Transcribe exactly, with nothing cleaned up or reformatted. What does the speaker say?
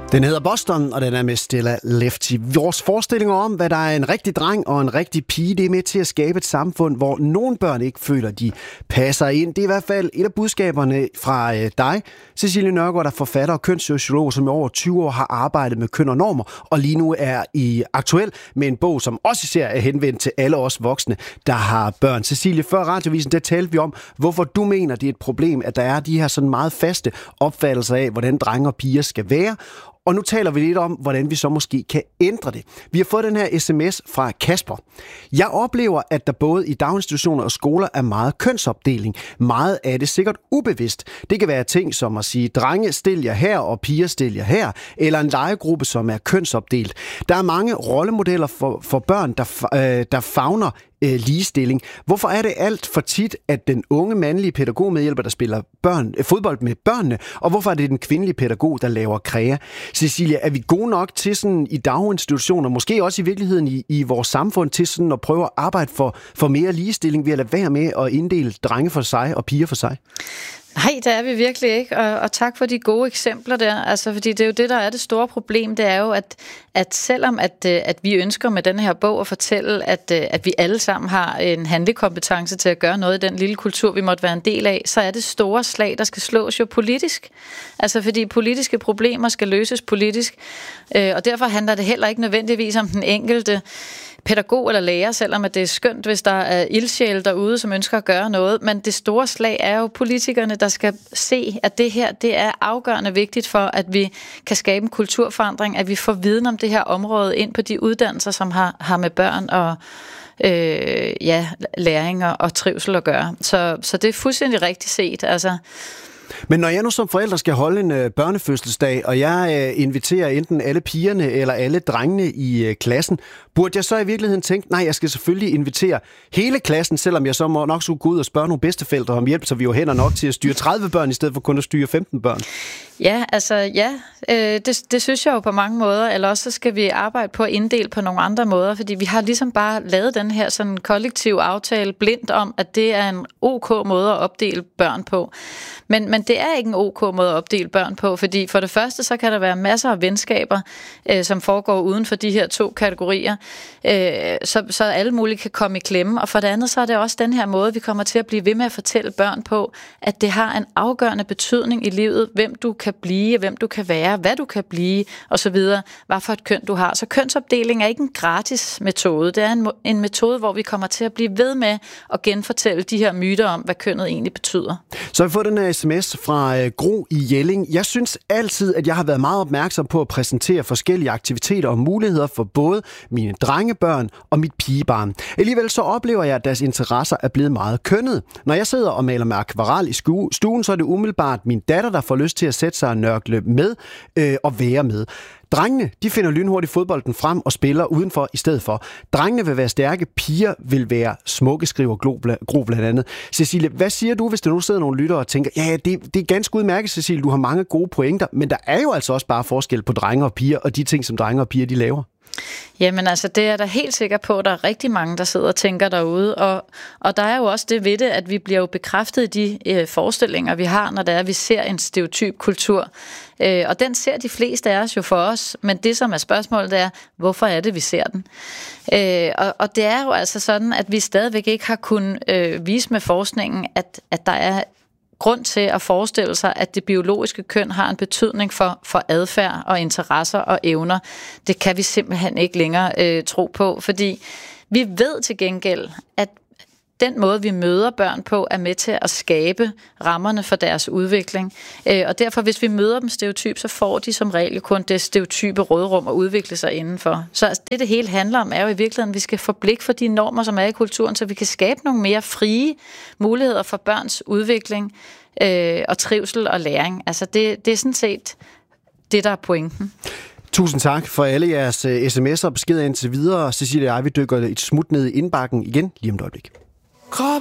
Den hedder Boston, og den er med Stella Lefty. Vores forestillinger om, hvad der er en rigtig dreng og en rigtig pige, det er med til at skabe et samfund, hvor nogle børn ikke føler, de passer ind. Det er i hvert fald et af budskaberne fra øh, dig, Cecilie Nørgaard, der er forfatter og kønssociolog, som i over tyve år har arbejdet med køn og normer, og lige nu er i aktuel med en bog, som også især er henvendt til alle os voksne, der har børn. Cecilie, før Radiovisen, der talte vi om, hvorfor du mener, det er et problem, at der er de her sådan meget faste opfattelser af, hvordan drenge og piger skal være. Og nu taler vi lidt om, hvordan vi så måske kan ændre det. Vi har fået den her sms fra Kasper. Jeg oplever, at der både i daginstitutioner og skoler er meget kønsopdeling. Meget af det sikkert ubevidst. Det kan være ting som at sige, drenge stil jer her og piger stil jer her, eller en legegruppe, som er kønsopdelt. Der er mange rollemodeller for, for børn, der, øh, der favner øh, ligestilling. Hvorfor er det alt for tit, at den unge mandlige pædagogmedhjælper, der spiller børn, øh, fodbold med børnene, og hvorfor er det den kvindelige pædagog, der laver kræa? Cecilia, er vi gode nok til sådan i daginstitutioner, måske også i virkeligheden i, i vores samfund, til sådan at prøve at arbejde for, for mere ligestilling ved at lade være med at inddele drenge for sig og piger for sig? Nej, det er vi virkelig ikke, og, og tak for de gode eksempler der, altså fordi det er jo det, der er det store problem, det er jo, at, at selvom at, at vi ønsker med den her bog at fortælle, at, at vi alle sammen har en handlekompetence til at gøre noget i den lille kultur, vi måtte være en del af, så er det store slag, der skal slås jo politisk, altså fordi politiske problemer skal løses politisk, øh, og derfor handler det heller ikke nødvendigvis om den enkelte pædagog eller lærer, selvom at det er skønt, hvis der er ildsjæle derude, som ønsker at gøre noget. Men det store slag er jo politikerne, der skal se, at det her, det er afgørende vigtigt for, at vi kan skabe en kulturforandring, at vi får viden om det her område ind på de uddannelser, som har, har med børn og øh, ja, læring og trivsel at gøre. Så, så det er fuldstændig rigtigt set, altså. Men når jeg nu som forælder skal holde en øh, børnefødselsdag, og jeg øh, inviterer enten alle pigerne eller alle drengene i øh, klassen, burde jeg så i virkeligheden tænke, nej, jeg skal selvfølgelig invitere hele klassen, selvom jeg så må nok skulle gå ud og spørge nogle bedsteforældre om hjælp, så vi jo hænder nok til at styre tredive børn, i stedet for kun at styre femten børn? Ja, altså ja, øh, det, det synes jeg jo på mange måder, eller også så skal vi arbejde på at inddele på nogle andre måder, fordi vi har ligesom bare lavet den her sådan kollektiv aftale blindt om, at det er en ok måde at opdele børn på. Men, men det er ikke en ok måde at opdele børn på, fordi for det første, så kan der være masser af venskaber, øh, som foregår uden for de her to kategorier, øh, så, så alle mulige kan komme i klemme. Og for det andet, så er det også den her måde, vi kommer til at blive ved med at fortælle børn på, at det har en afgørende betydning i livet, hvem du kan blive, hvem du kan være, hvad du kan blive, osv., hvad for et køn du har. Så kønsopdeling er ikke en gratis metode. Det er en, en metode, hvor vi kommer til at blive ved med at genfortælle de her myter om, hvad kønnet egentlig betyder. Så har vi fået den her sms fra øh, Gro i Jelling. Jeg synes altid, at jeg har været meget opmærksom på at præsentere forskellige aktiviteter og muligheder for både mine drengebørn og mit pigebarn. Alligevel så oplever jeg, at deres interesser er blevet meget kønnede. Når jeg sidder og maler med akvarel i stuen, så er det umiddelbart min datter, der får lyst til at sætte sig og nørkle med øh, og være med. Drengene, de finder lynhurtigt fodbolden frem og spiller udenfor i stedet for. Drengene vil være stærke, piger vil være smukke, skriver Gro blandt andet. Cecilie, hvad siger du, hvis der nu sidder nogle lyttere og tænker, ja, det, det er ganske udmærket, Cecilie, du har mange gode pointer, men der er jo altså også bare forskel på drenge og piger, og de ting, som drenge og piger, de laver. Jamen altså, det er der helt sikker på, at der er rigtig mange, der sidder og tænker derude, og, og der er jo også det ved det, at vi bliver jo bekræftet i de øh, forestillinger, vi har, når det er, at vi ser en stereotyp kultur, øh, og den ser de fleste af os jo for os, men det som er spørgsmålet, det er, hvorfor er det, vi ser den? Øh, og, og det er jo altså sådan, at vi stadigvæk ikke har kunnet øh, vise med forskningen, at, at der er grund til at forestille sig, at det biologiske køn har en betydning for, for adfærd og interesser og evner. Det kan vi simpelthen ikke længere øh, tro på, fordi vi ved til gengæld, at den måde, vi møder børn på, er med til at skabe rammerne for deres udvikling. Øh, og derfor, hvis vi møder dem stereotyp, så får de som regel kun det stereotype rådrum at udvikle sig indenfor. Så altså, det, det hele handler om, er jo i virkeligheden, at vi skal få blik for de normer, som er i kulturen, så vi kan skabe nogle mere frie muligheder for børns udvikling øh, og trivsel og læring. Altså, det, det er sådan set det, der er pointen. Tusind tak for alle jeres uh, sms'er og beskeder indtil videre. Cecilie og jeg, vi dykker et smut ned i indbakken igen lige om et øjeblik.